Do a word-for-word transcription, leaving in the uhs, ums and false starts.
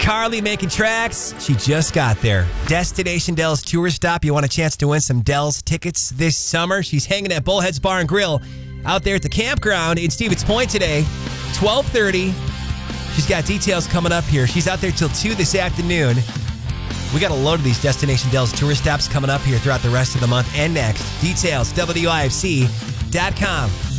Carly making tracks. She just got there. Destination Del's tour stop. You want a chance to win some Del's tickets this summer? She's hanging at Bullheads Bar and Grill out there at the campground in Stevens Point today, twelve thirty. She's got details coming up here. She's out there till two this afternoon. We got a load of these Destination Del's tour stops coming up here throughout the rest of the month and next. Details, W I F C dot com.